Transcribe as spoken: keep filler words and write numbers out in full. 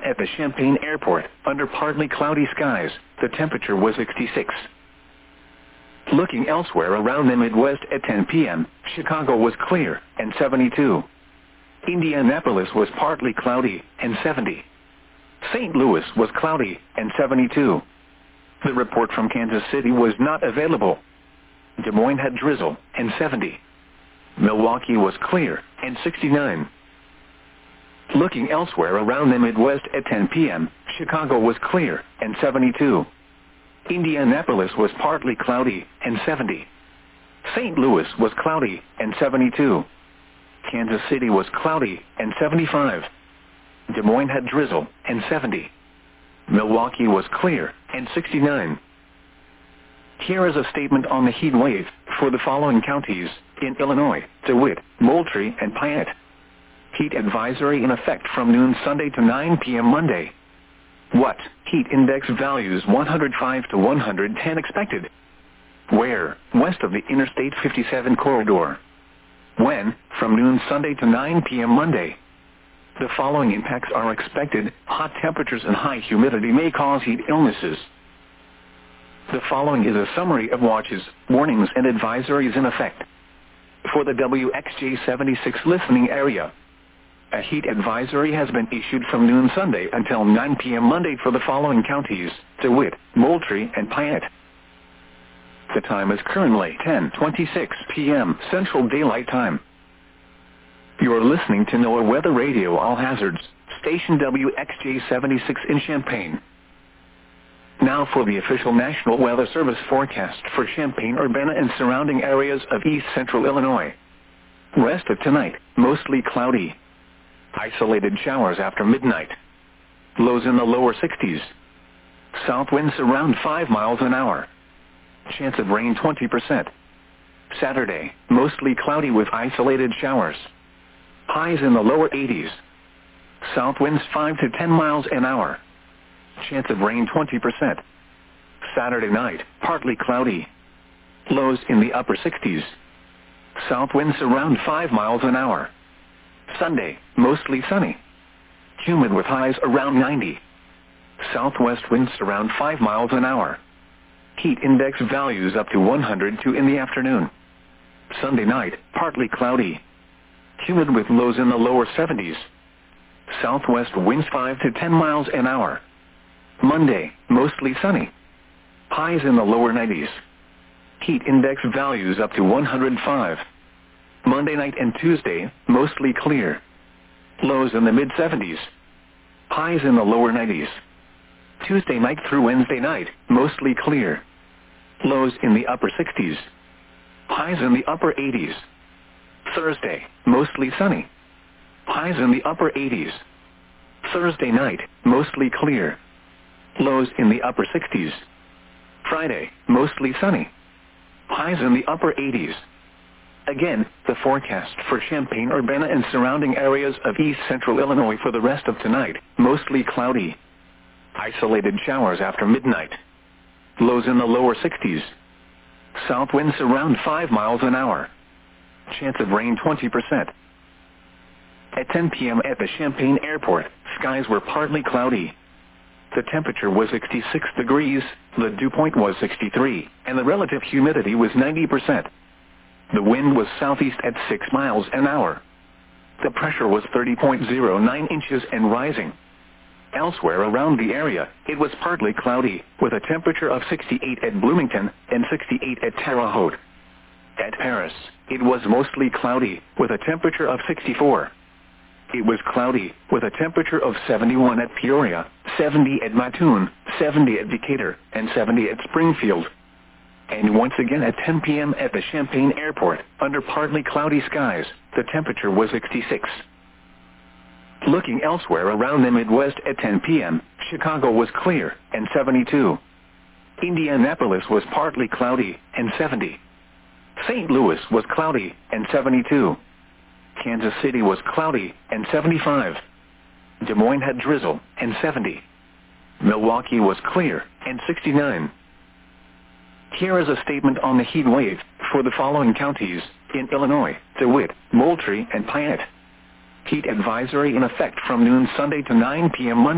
at the Champaign Airport, under partly cloudy skies, the temperature was sixty-six. Looking elsewhere around the Midwest at ten p m, Chicago was clear, and seventy-two. Indianapolis was partly cloudy, and seventy. Saint Louis was cloudy, and seventy-two. The report from Kansas City was not available. Des Moines had drizzle, and seventy. Milwaukee was clear, and sixty-nine. Looking elsewhere around the Midwest at ten p m, Chicago was clear, and seventy-two. Indianapolis was partly cloudy, and seventy. Saint Louis was cloudy, and seventy-two. Kansas City was cloudy, and seventy-five. Des Moines had drizzle, and seventy. Milwaukee was clear, and sixty-nine. Here is a statement on the heat wave for the following counties in Illinois: DeWitt, Moultrie, and Piatt. Heat advisory in effect from noon Sunday to nine p m Monday. What? Heat index values one hundred five to one hundred ten expected. Where? West of the Interstate fifty-seven corridor. When? From noon Sunday to nine p m Monday. The following impacts are expected: hot temperatures and high humidity may cause heat illnesses. The following is a summary of watches, warnings, and advisories in effect. For the W X J seventy-six listening area, a heat advisory has been issued from noon Sunday until nine p m Monday for the following counties: DeWitt, Moultrie, and Piatt. The time is currently ten twenty-six p m Central Daylight Time. You are listening to NOAA Weather Radio All Hazards, station W X J seventy-six in Champaign. Now for the official National Weather Service forecast for Champaign-Urbana and surrounding areas of east central Illinois. Rest of tonight, mostly cloudy. Isolated showers after midnight. Lows in the lower sixties. South winds around five miles an hour. Chance of rain twenty percent. Saturday, mostly cloudy with isolated showers. Highs in the lower eighties. South winds five to ten miles an hour. Chance of rain twenty percent. Saturday night, partly cloudy. Lows in the upper sixties. South winds around five miles an hour. Sunday, mostly sunny. Humid with highs around ninety. Southwest winds around five miles an hour. Heat index values up to one hundred two in the afternoon. Sunday night, partly cloudy. Humid with lows in the lower seventies. Southwest winds five to ten miles an hour. Monday, mostly sunny. Highs in the lower nineties. Heat index values up to one hundred five. Monday night and Tuesday, mostly clear. Lows in the mid-seventies. Highs in the lower nineties. Tuesday night through Wednesday night, mostly clear. Lows in the upper sixties. Highs in the upper eighties. Thursday, mostly sunny. Highs in the upper eighties. Thursday night, mostly clear. Lows in the upper sixties. Friday, mostly sunny. Highs in the upper eighties. Again, the forecast for Champaign-Urbana and surrounding areas of east central Illinois for the rest of tonight: mostly cloudy. Isolated showers after midnight. Lows in the lower sixties. South winds around five miles an hour. Chance of rain twenty percent. At ten p m at the Champaign Airport, skies were partly cloudy. The temperature was sixty-six degrees, the dew point was sixty-three, and the relative humidity was ninety percent. The wind was southeast at six miles an hour. The pressure was thirty point zero nine inches and rising. Elsewhere around the area, it was partly cloudy, with a temperature of sixty-eight at Bloomington and sixty-eight at Terre Haute. At Paris, it was mostly cloudy, with a temperature of sixty-four. It was cloudy, with a temperature of seventy-one at Peoria, seventy at Mattoon, seventy at Decatur, and seventy at Springfield. And once again at ten p m at the Champaign Airport, under partly cloudy skies, the temperature was sixty-six. Looking elsewhere around the Midwest at ten p m, Chicago was clear, and seventy-two. Indianapolis was partly cloudy, and seventy. Saint Louis was cloudy, and seventy-two. Kansas City was cloudy, and seventy-five. Des Moines had drizzle, and seventy. Milwaukee was clear, and sixty-nine. Here is a statement on the heat wave for the following counties in Illinois: DeWitt, Moultrie, and Piatt. Heat advisory in effect from noon Sunday to nine p m Monday.